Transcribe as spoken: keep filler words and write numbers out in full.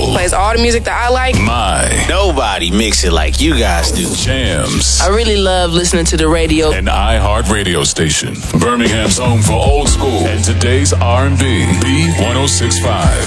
Plays all the music that I like. My. Nobody mix it like you guys do. Jams. I really love listening to the radio. An iHeart radio station. Birmingham's home for old school and today's R and B. B one oh six point five.